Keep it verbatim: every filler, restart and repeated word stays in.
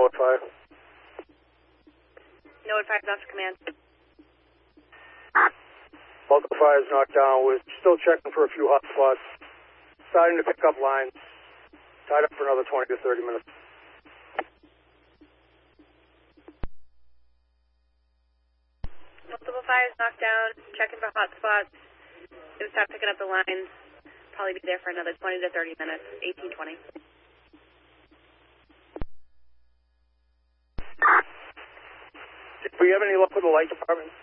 Norwood Fire. Norwood Fire, Officer Command. Both the fires knocked down. We're still checking for a few hot spots. Starting to pick up lines. Tied up for another twenty to thirty minutes. Multiple fires knocked down. Checking for hot spots. Gonna start picking up the lines. Probably be there for another twenty to thirty minutes. eighteen twenty. Did we have any luck with the light department?